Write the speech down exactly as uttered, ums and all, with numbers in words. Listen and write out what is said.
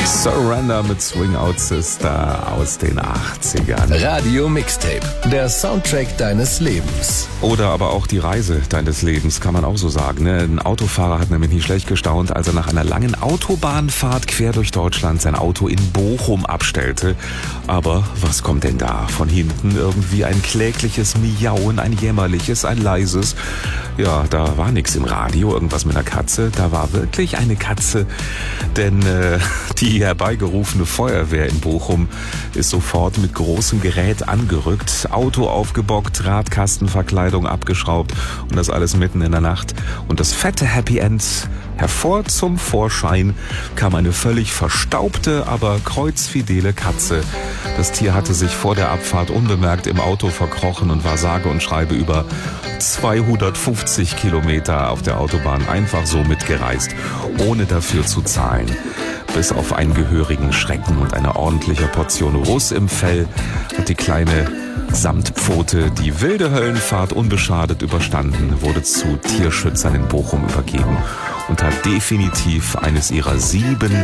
Surrender mit Swing Out Sister aus den achtzigern. Radio Mixtape, der Soundtrack deines Lebens. Oder aber auch die Reise deines Lebens, kann man auch so sagen. Ne? Ein Autofahrer hat nämlich nicht schlecht gestaunt, als er nach einer langen Autobahnfahrt quer durch Deutschland sein Auto in Bochum abstellte. Aber was kommt denn da? Von hinten irgendwie ein klägliches Miauen, ein jämmerliches, ein leises. Ja, da war nichts im Radio, irgendwas mit einer Katze. Da war wirklich eine Katze, denn äh, die herbeigerufene Feuerwehr in Bochum ist sofort mit großem Gerät angerückt. Auto aufgebockt, Radkastenverkleidung abgeschraubt und das alles mitten in der Nacht. Und das fette Happy End: hervor zum Vorschein kam eine völlig verstaubte, aber kreuzfidele Katze. Das Tier hatte sich vor der Abfahrt unbemerkt im Auto verkrochen und war sage und schreibe über zweihundertfünfzig Kilometer auf der Autobahn einfach so mitgereist, ohne dafür zu zahlen. Bis auf einen gehörigen Schrecken und eine ordentliche Portion Ruß im Fell hat die kleine Samtpfote die wilde Höllenfahrt unbeschadet überstanden, wurde zu Tierschützern in Bochum übergeben und hat definitiv eines ihrer sieben